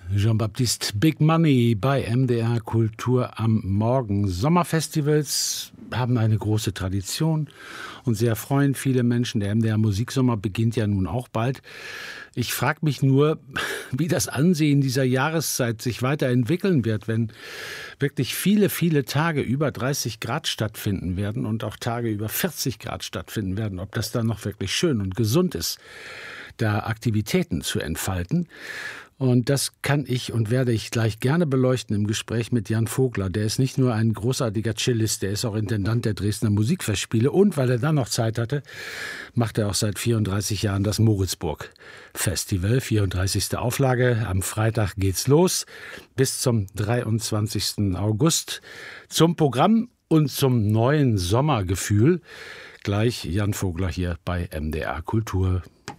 Jean-Baptiste Big Money bei MDR Kultur am Morgen. Sommerfestivals haben eine große Tradition und sehr freuen viele Menschen. Der MDR Musiksommer beginnt ja nun auch bald. Ich frage mich nur, wie das Ansehen dieser Jahreszeit sich weiterentwickeln wird, wenn wirklich viele, viele Tage über 30 Grad stattfinden werden und auch Tage über 40 Grad stattfinden werden. Ob das dann noch wirklich schön und gesund ist, da Aktivitäten zu entfalten. Und das kann ich und werde ich gleich gerne beleuchten im Gespräch mit Jan Vogler. Der ist nicht nur ein großartiger Cellist, der ist auch Intendant der Dresdner Musikfestspiele. Und weil er dann noch Zeit hatte, macht er auch seit 34 Jahren das Moritzburg Festival. 34. Auflage. Am Freitag geht's los bis zum 23. August. Zum Programm und zum neuen Sommergefühl. Gleich Jan Vogler hier bei MDR Kultur.